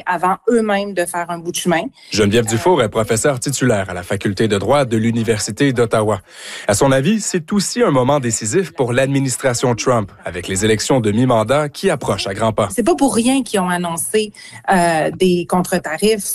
avant eux-mêmes de faire un bout de chemin. Geneviève Dufour est professeure titulaire à la Faculté de droit de l'Université d'Ottawa. À son avis, c'est aussi un moment décisif pour l'administration Trump, avec les élections de mi-mandat qui approchent à grands pas. C'est pas pour rien qu'ils ont annoncé des contre-tarifs